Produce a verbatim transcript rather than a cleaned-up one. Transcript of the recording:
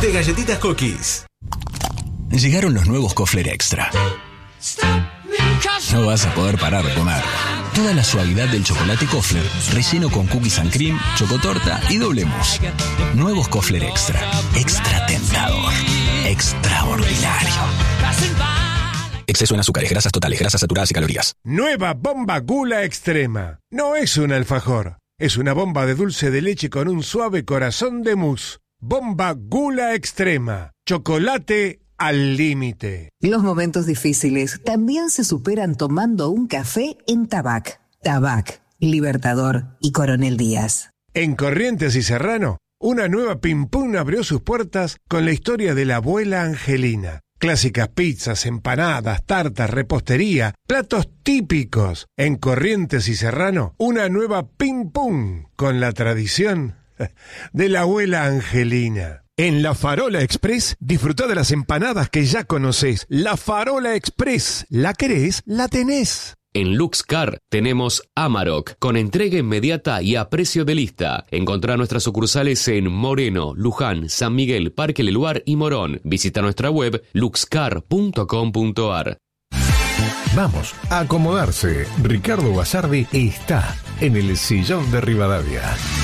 de galletitas Cookies. Llegaron los nuevos Kofler Extra. No vas a poder parar de comer. Toda la suavidad del chocolate Kofler, relleno con cookies and cream, chocotorta y doble mousse. Nuevos Kofler Extra. Extra tentador. Extraordinario. Exceso en azúcares, grasas totales, grasas saturadas y calorías. Nueva bomba Gula Extrema. No es un alfajor. Es una bomba de dulce de leche con un suave corazón de mousse. Bomba Gula Extrema. Chocolate al límite. Los momentos difíciles también se superan tomando un café en Tabac. Tabac, Libertador y Coronel Díaz. En Corrientes y Serrano, una nueva Pim Pum abrió sus puertas con la historia de la abuela Angelina. Clásicas pizzas, empanadas, tartas, repostería, platos típicos. En Corrientes y Serrano, una nueva Pim Pum con la tradición de la abuela Angelina. En La Farola Express, disfrutá de las empanadas que ya conocés. La Farola Express, ¿la querés? La tenés. En Luxcar tenemos Amarok, con entrega inmediata y a precio de lista. Encontrá nuestras sucursales en Moreno, Luján, San Miguel, Parque Leluar y Morón. Visita nuestra web luxcar punto com punto ar. Vamos a acomodarse. Ricardo Basardi está en el sillón de Rivadavia.